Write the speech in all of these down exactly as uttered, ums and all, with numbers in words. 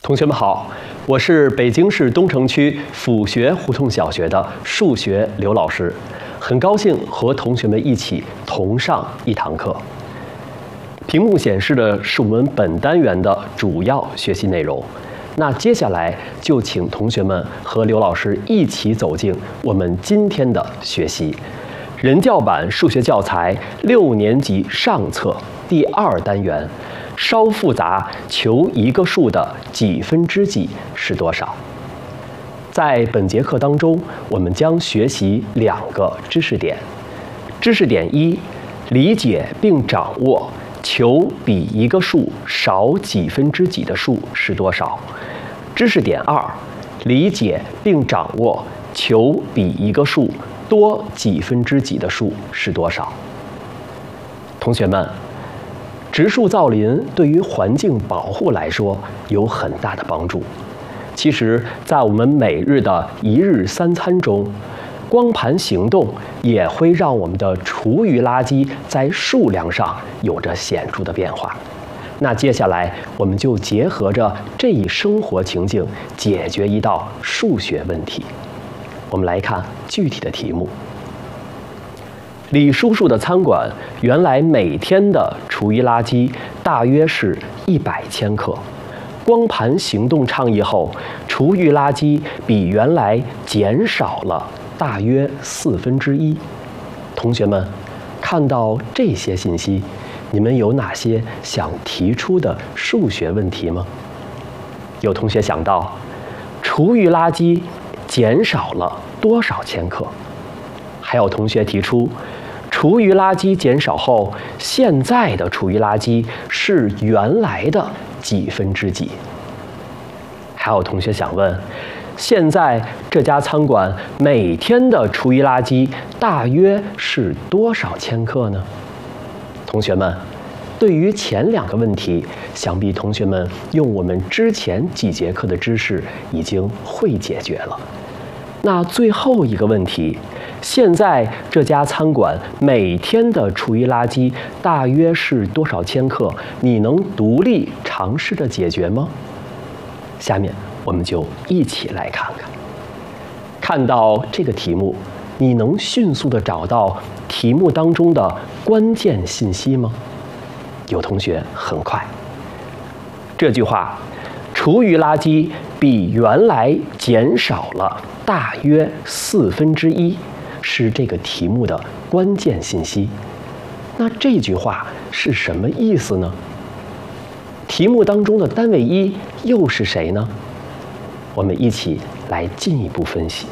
同学们好，我是北京市东城区府学胡同小学的数学刘老师，很高兴和同学们一起同上一堂课。屏幕显示的是我们本单元的主要学习内容，那接下来就请同学们和刘老师一起走进我们今天的学习。人教版数学教材六年级上册第二单元。稍复杂，求一个数的几分之几是多少？在本节课当中，我们将学习两个知识点。知识点一，理解并掌握求比一个数少几分之几的数是多少。知识点二，理解并掌握求比一个数多几分之几的数是多少。同学们，植树造林对于环境保护来说有很大的帮助。其实，在我们每日的一日三餐中，光盘行动也会让我们的厨余垃圾在数量上有着显著的变化。那接下来，我们就结合着这一生活情境，解决一道数学问题。我们来看具体的题目。李叔叔的餐馆原来每天的厨余垃圾大约是一百千克，光盘行动倡议后，厨余垃圾比原来减少了大约四分之一。同学们，看到这些信息，你们有哪些想提出的数学问题吗？有同学想到，厨余垃圾减少了多少千克？还有同学提出，厨余垃圾减少后，现在的厨余垃圾是原来的几分之几？还有同学想问，现在这家餐馆每天的厨余垃圾大约是多少千克呢？同学们，对于前两个问题，想必同学们用我们之前几节课的知识已经会解决了。那最后一个问题，现在这家餐馆每天的厨余垃圾大约是多少千克？你能独立尝试着解决吗？下面我们就一起来看看。看到这个题目，你能迅速地找到题目当中的关键信息吗？有同学很快。这句话，厨余垃圾比原来减少了大约四分之一，是这个题目的关键信息。那这句话是什么意思呢？题目当中的单位一又是谁呢？我们一起来进一步分析。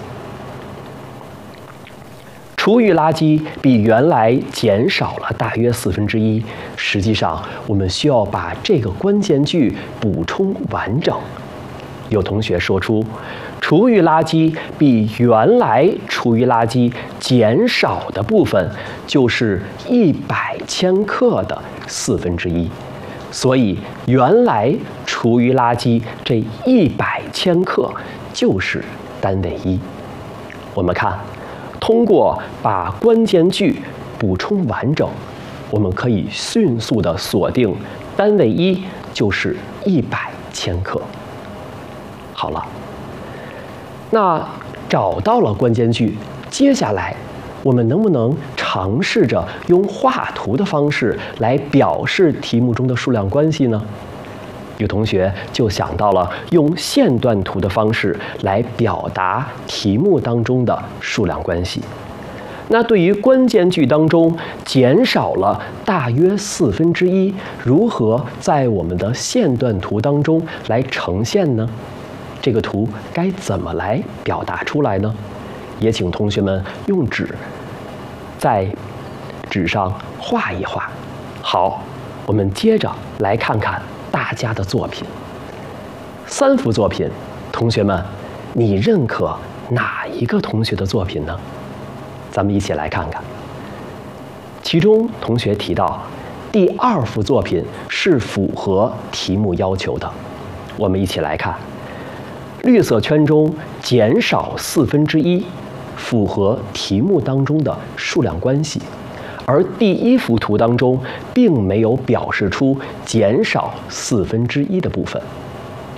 厨余垃圾比原来减少了大约四分之一，实际上我们需要把这个关键句补充完整。有同学说出，厨余垃圾比原来厨余垃圾减少的部分就是一百千克的四分之一，所以原来厨余垃圾这一百千克就是单位一。我们看，通过把关键句补充完整，我们可以迅速地锁定单位一就是一百千克。好了，那找到了关键句，接下来我们能不能尝试着用画图的方式来表示题目中的数量关系呢？有同学就想到了用线段图的方式来表达题目当中的数量关系。那对于关键句当中减少了大约四分之一，如何在我们的线段图当中来呈现呢？这个图该怎么来表达出来呢？也请同学们用纸在纸上画一画。好，我们接着来看看大家的作品。三幅作品，同学们，你认可哪一个同学的作品呢？咱们一起来看看。其中同学提到，第二幅作品是符合题目要求的。我们一起来看。绿色圈中减少四分之一，符合题目当中的数量关系，而第一幅图当中并没有表示出减少四分之一的部分。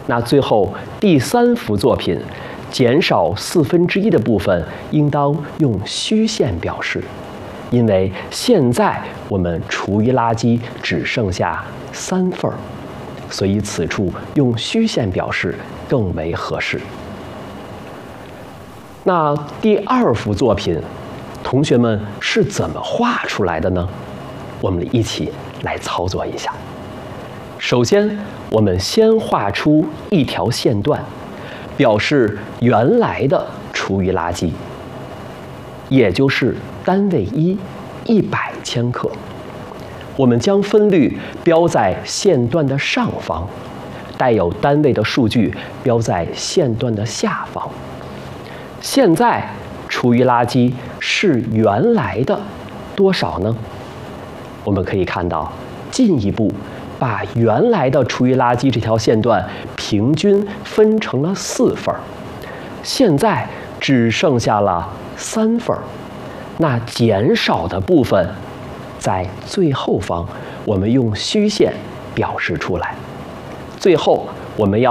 那最后第三幅作品，减少四分之一的部分，应当用虚线表示，因为现在我们厨余垃圾只剩下三份儿，所以此处用虚线表示更为合适。那第二幅作品，同学们是怎么画出来的呢？我们一起来操作一下。首先，我们先画出一条线段，表示原来的厨余垃圾，也就是单位一一百千克。我们将分率标在线段的上方，带有单位的数据标在线段的下方。现在厨余垃圾是原来的多少呢？我们可以看到，进一步把原来的厨余垃圾这条线段平均分成了四份儿，现在只剩下了三份儿。那减少的部分在最后方，我们用虚线表示出来。最后我们要